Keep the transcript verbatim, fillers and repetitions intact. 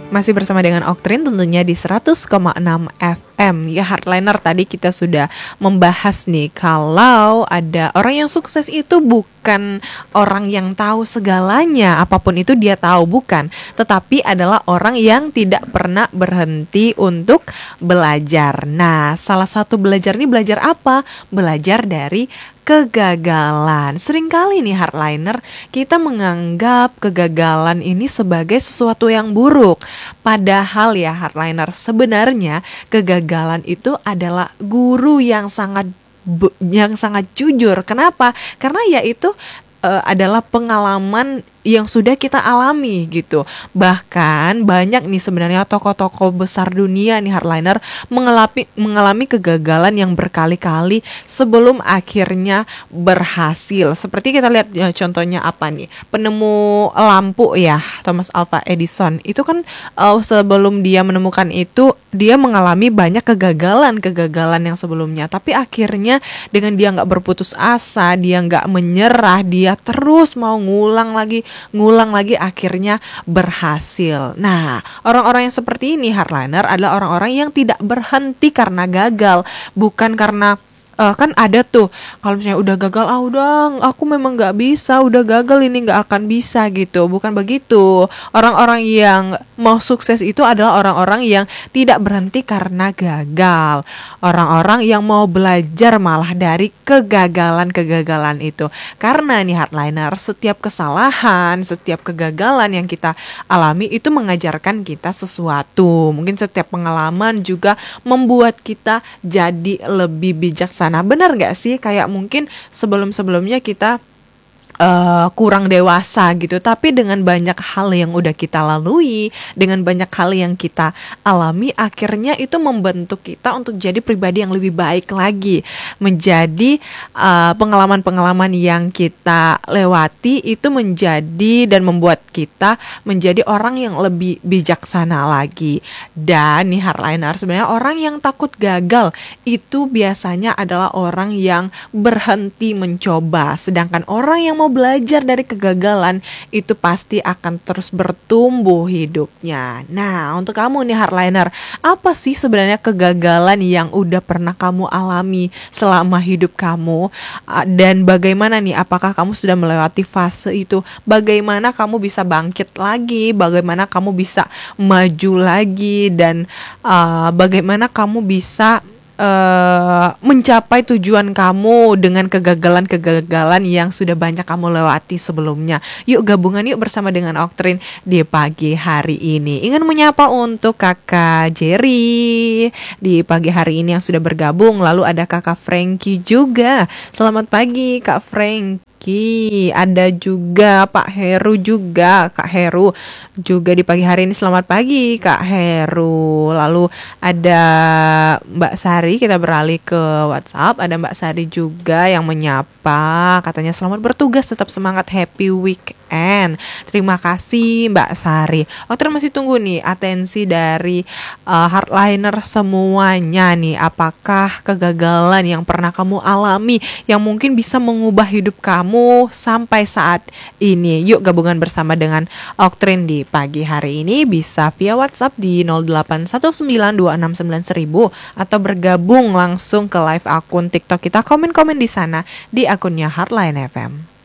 Masih bersama dengan Oktrin tentunya di seratus koma enam F M. Ya, Hardliner, tadi kita sudah membahas nih kalau ada orang yang sukses itu bukan orang yang tahu segalanya, apapun itu dia tahu, bukan, tetapi adalah orang yang tidak pernah berhenti untuk belajar. Nah, salah satu belajar ini belajar apa? Belajar dari kegagalan. Seringkali nih Hardliner, kita menganggap kegagalan ini sebagai sesuatu yang buruk. Padahal ya Hardliner, sebenarnya kegagalan itu adalah guru yang sangat yang sangat jujur. Kenapa? Karena yaitu uh, adalah pengalaman yang sudah kita alami gitu. Bahkan banyak nih sebenarnya tokoh-tokoh besar dunia nih Hardliner mengalami mengalami kegagalan yang berkali-kali sebelum akhirnya berhasil. Seperti kita lihat ya, contohnya apa nih? Penemu lampu ya, Thomas Alva Edison. Itu kan uh, sebelum dia menemukan itu dia mengalami banyak kegagalan-kegagalan yang sebelumnya. Tapi akhirnya dengan dia nggak berputus asa, dia nggak menyerah, dia terus mau ngulang lagi ngulang lagi, akhirnya berhasil. Nah, orang-orang yang seperti ini Hardliner adalah orang-orang yang tidak berhenti karena gagal, bukan karena Uh, kan ada tuh kalau misalnya udah gagal, ah udah aku memang nggak bisa, udah gagal ini nggak akan bisa gitu. Bukan begitu. Orang-orang yang mau sukses itu adalah orang-orang yang tidak berhenti karena gagal. Orang-orang yang mau belajar malah dari kegagalan-kegagalan itu. Karena nih Hardliner, setiap kesalahan, setiap kegagalan yang kita alami itu mengajarkan kita sesuatu. Mungkin setiap pengalaman juga membuat kita jadi lebih bijaksana. Nah, benar gak sih? Kayak mungkin sebelum-sebelumnya kita Uh, kurang dewasa gitu, tapi dengan banyak hal yang udah kita lalui, dengan banyak hal yang kita alami, akhirnya itu membentuk kita untuk jadi pribadi yang lebih baik lagi. Menjadi uh, pengalaman-pengalaman yang kita lewati itu menjadi dan membuat kita menjadi orang yang lebih bijaksana lagi. Dan nih Hardliner, sebenarnya orang yang takut gagal itu biasanya adalah orang yang berhenti mencoba. Sedangkan orang yang mau belajar dari kegagalan itu pasti akan terus bertumbuh hidupnya. Nah, untuk kamu nih Hardliner, apa sih sebenarnya kegagalan yang udah pernah kamu alami selama hidup kamu? Dan bagaimana nih, apakah kamu sudah melewati fase itu? Bagaimana kamu bisa bangkit lagi? Bagaimana kamu bisa maju lagi? Dan uh, bagaimana kamu bisa Uh, mencapai tujuan kamu dengan kegagalan-kegagalan yang sudah banyak kamu lewati sebelumnya. Yuk gabungan yuk bersama dengan Oktrin di pagi hari ini. Ingin menyapa untuk kakak Jerry di pagi hari ini yang sudah bergabung. Lalu ada kakak Frankie juga. Selamat pagi Kak Frankie. Ada juga Pak Heru juga, Kak Heru juga di pagi hari ini. Selamat pagi Kak Heru. Lalu ada Mbak Sari, kita beralih ke WhatsApp. Ada Mbak Sari juga yang menyapa, katanya selamat bertugas, tetap semangat, happy weekend. Terima kasih Mbak Sari. Oke, masih tunggu nih atensi dari uh, Hardliner semuanya nih. Apakah kegagalan yang pernah kamu alami yang mungkin bisa mengubah hidup kamu sampai saat ini? Yuk gabungan bersama dengan Oktrin di pagi hari ini. Bisa via WhatsApp di nol delapan satu sembilan dua enam sembilan seribu atau bergabung langsung ke live akun TikTok kita. Komen-komen di sana di akunnya Hardline F M.